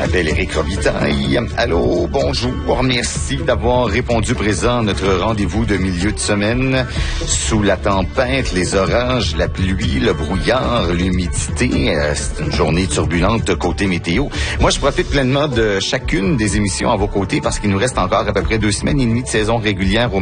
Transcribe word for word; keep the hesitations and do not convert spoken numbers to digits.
m'appelle Éric Robitaille. Allô, bonjour, merci d'avoir répondu présent à notre rendez-vous de milieu de semaine. Sous la tempête, les orages, la pluie, le brouillard, l'humidité, euh, c'est une journée turbulente côté météo. Moi, je profite pleinement de chacune des émissions à vos côtés parce qu'il nous reste encore à peu près deux semaines et demie de saison régulière au